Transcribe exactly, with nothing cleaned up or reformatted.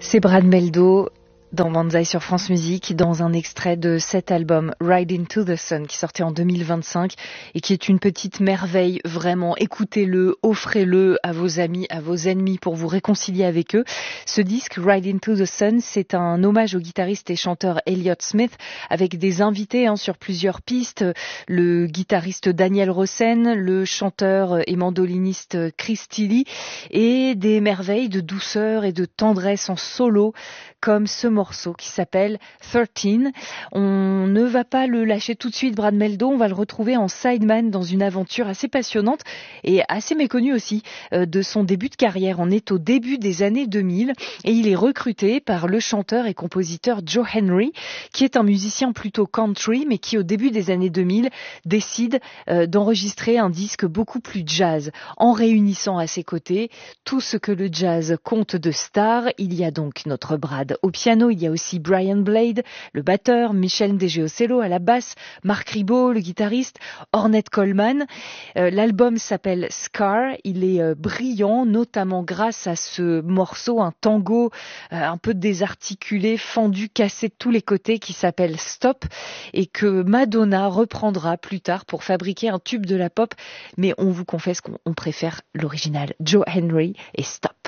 C'est Brad Mehldau dans Banzai sur France Musique, dans un extrait de cet album Ride Into the Sun qui sortait en deux mille vingt-cinq et qui est une petite merveille, vraiment. Écoutez-le, offrez-le à vos amis, à vos ennemis pour vous réconcilier avec eux. Ce disque Ride Into the Sun, c'est un hommage au guitariste et chanteur Elliott Smith avec des invités hein, sur plusieurs pistes. Le guitariste Daniel Rossen, le chanteur et mandoliniste Chris Tilly et des merveilles de douceur et de tendresse en solo comme ce morceau qui s'appelle thirteen. On ne va pas le lâcher tout de suite, Brad Mehldau, on va le retrouver en sideman dans une aventure assez passionnante et assez méconnue aussi euh, de son début de carrière. On est au début des années deux mille et il est recruté par le chanteur et compositeur Joe Henry, qui est un musicien plutôt country, mais qui au début des années deux mille décide euh, d'enregistrer un disque beaucoup plus jazz, en réunissant à ses côtés tout ce que le jazz compte de stars. Il y a donc notre Brad au piano, il y a aussi Brian Blade, le batteur, Michel Ndegeocello à la basse, Marc Ribot, le guitariste, Ornette Coleman. Euh, l'album s'appelle Scar, il est euh, brillant, notamment grâce à ce morceau, un tango euh, un peu désarticulé, fendu, cassé de tous les côtés qui s'appelle Stop et que Madonna reprendra plus tard pour fabriquer un tube de la pop, mais on vous confesse qu'on on préfère l'original Joe Henry et Stop.